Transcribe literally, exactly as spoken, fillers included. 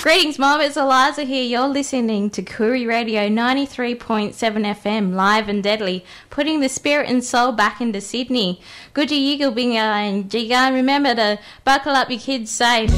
Greetings, Mom. It's Eliza here. You're listening to Koori Radio ninety-three point seven F M, live and deadly, putting the spirit and soul back into Sydney. Good Yiggle Binga and Jiga. Remember to buckle up your kids safe.